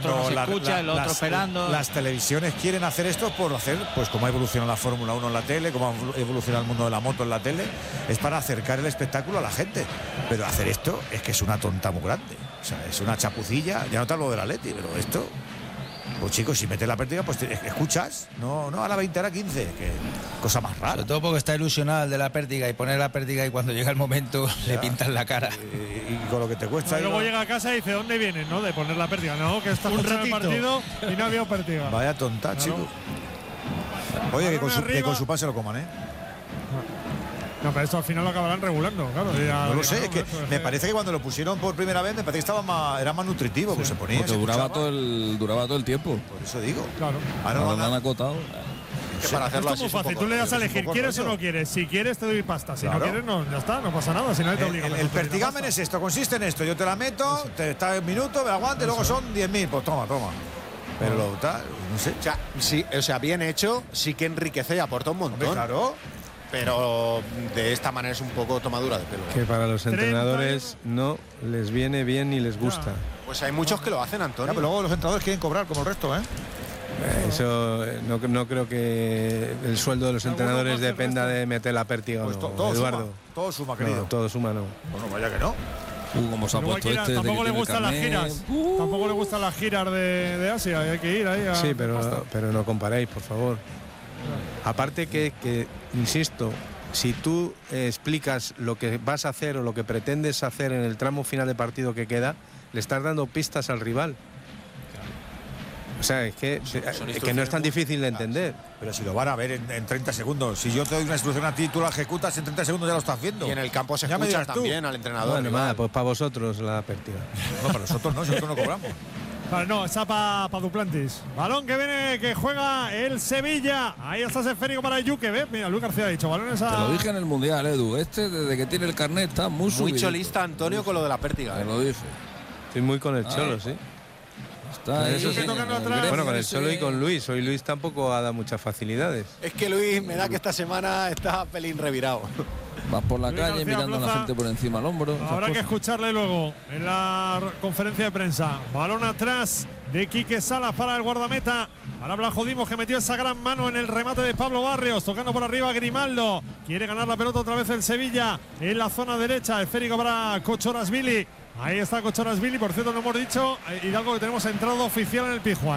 otro no se escucha, el otro esperando. Las televisiones quieren hacer esto por hacer, pues como ha evolucionado la Fórmula 1 en la tele, como ha evolucionado el mundo de la moto en la tele, es para acercar el espectáculo a la gente. Pero hacer esto es que es una tonta muy grande. O sea, es una chapucilla. Ya no te hablo del Atleti, pero esto... Pues chicos, si metes la pértiga, pues escuchas. No, a la 20, a la 15. Que cosa más rara. Sobre todo porque está ilusionado el de la pértiga y poner la pértiga y cuando llega el momento le pintan la cara. Y con lo que te cuesta. Y luego llega a casa y dice, ¿dónde vienes? ¿No? De poner la pértiga. No, que está un ratito el partido y no había pértiga. Vaya tonta, chico. Oye, que con su pan se lo coman, ¿eh? No, pero esto al final lo acabarán regulando, claro. No lo sé, es que me parece que cuando lo pusieron por primera vez me parece que era más nutritivo, sí. Pues se ponía. Porque duraba todo el tiempo. Por eso digo. Claro. Ahora lo han acotado. Es que para hacerlo así es muy fácil. Tú le das a elegir, ¿quieres o no quieres? Si quieres te doy pasta, si no quieres no, ya está, no pasa nada, si nadie te obliga. El pertigamen es esto, consiste en esto, yo te la meto, te está un minuto, me aguante, luego son 10.000, pues toma. Pero lo tal, no sé. O sea, sí, bien hecho, sí que enriquece y aporta un montón. Hombre, claro. Pero de esta manera es un poco tomadura de pelo. Que para los entrenadores no les viene bien ni les gusta. Pues hay muchos que lo hacen, Antonio. Pero luego los entrenadores quieren cobrar como el resto, ¿eh? Eso no creo que el sueldo de los entrenadores dependa de meter la pértiga pues o no, Eduardo. Todo suma, querido. No, todo suma, no. Bueno, vaya que no. Como se ha puesto tampoco le gustan las giras. Tampoco le gustan las giras de Asia. Hay que ir ahí. Sí, pero no comparéis, por favor. Aparte que, insisto, si tú explicas lo que vas a hacer o lo que pretendes hacer en el tramo final de partido que queda, le estás dando pistas al rival. O sea, es que no es tan difícil de entender. Pero si lo van a ver en 30 segundos. Si yo te doy una instrucción a ti, tú la ejecutas en 30 segundos, ya lo estás haciendo. Y en el campo se escucha también al entrenador. Bueno, nada, pues para vosotros la pértiga. No, para nosotros nosotros no cobramos. Vale, no, está para Duplantis. Balón que viene, que juega el Sevilla. Ahí está ese esférico para Yuke. ¿Ves? Mira, Luis García ha dicho, balones a... Te lo dije en el Mundial, Edu. Desde que tiene el carnet está muy subido. Muy cholista, Antonio, con lo de la pértiga. Te lo dije. Estoy muy con el Cholo, sí. Eso sí. Bueno, con el Cholo y con Luis. Hoy Luis tampoco ha dado muchas facilidades. Es que Luis me da que esta semana está pelín revirado. Vas por la calle mirando a la gente por encima del hombro. Habrá que escucharle luego en la conferencia de prensa. Balón atrás de Quique Salas para el guardameta. Ahora Blajo Dimos, que metió esa gran mano en el remate de Pablo Barrios. Tocando por arriba Grimaldo. Quiere ganar la pelota otra vez el Sevilla en la zona derecha. Esférico para Kochorasvili. Ahí está Kochorasvili. Por cierto, no hemos dicho, Hidalgo, que tenemos entrada oficial en el Pizjuán.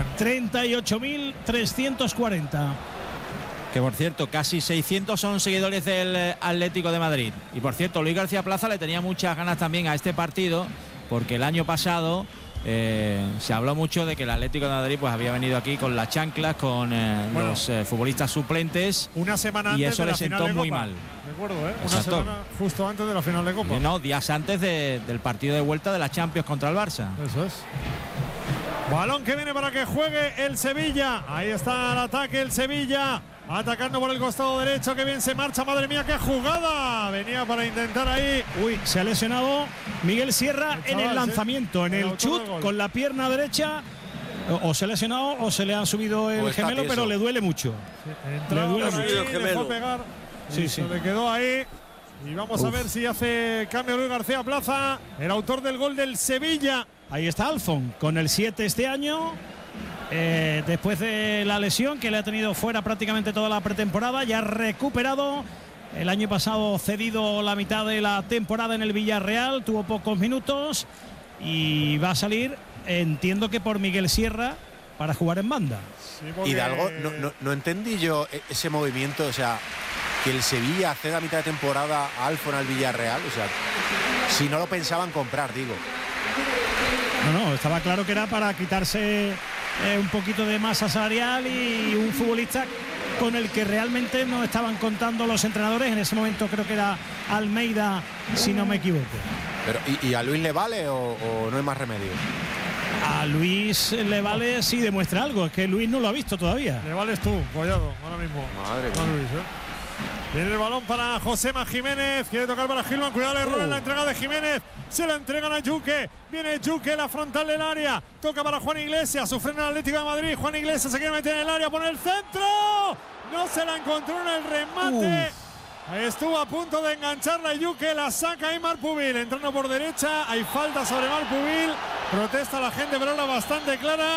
38.340. Que por cierto, casi 600 son seguidores del Atlético de Madrid. Y por cierto, Luis García Plaza le tenía muchas ganas también a este partido, porque el año pasado se habló mucho de que el Atlético de Madrid pues había venido aquí con las chanclas, con los futbolistas suplentes. Una semana antes y eso de le la sentó final de muy Copa. mal. Recuerdo, una semana justo antes de la final de Copa. No, días antes del partido de vuelta de la Champions contra el Barça. Eso es. Balón que viene para que juegue el Sevilla. Ahí está el ataque, el Sevilla. Atacando por el costado derecho, que bien se marcha, madre mía, qué jugada. Venía para intentar ahí. Uy, se ha lesionado Miguel Sierra en el lanzamiento, en el chut con la pierna derecha. O se ha lesionado o se le ha subido el gemelo, pero le duele mucho. Sí, le duele mucho. El gemelo. Pegar, sí. Se le quedó ahí. Y vamos a ver si hace cambio Luis García Plaza, el autor del gol del Sevilla. Ahí está Alfon, con el 7 este año. Después de la lesión que le ha tenido fuera prácticamente toda la pretemporada, ya ha recuperado. El año pasado cedido la mitad de la temporada en el Villarreal, tuvo pocos minutos y va a salir, entiendo que por Miguel Sierra, para jugar en banda. Sí, porque... Hidalgo, no entendí yo ese movimiento, o sea, que el Sevilla ceda a mitad de temporada a Alfon al Villarreal, o sea, si no lo pensaban comprar, digo. No, estaba claro que era para quitarse un poquito de masa salarial y un futbolista con el que realmente no estaban contando los entrenadores. En ese momento creo que era Almeida, si no me equivoco. Pero, ¿y a Luis le vale o no hay más remedio? A Luis le vale si demuestra algo, es que Luis no lo ha visto todavía. Le vales tú, Collado, ahora mismo. Madre mía. Luis, Viene el balón para Josema Jiménez. Quiere tocar para Gilman. Cuidado el error en la entrega de Jiménez. Se la entregan a Yuque. Viene Yuque, la frontal del área. Toca para Juan Iglesias. Sufre en el Atlético de Madrid. Juan Iglesias se quiere meter en el área. Pone el centro. No se la encontró en el remate. Estuvo a punto de engancharla Yuque. La saca ahí Marpubil. Entrando por derecha. Hay falta sobre Marpubil. Protesta la gente, pero era bastante clara.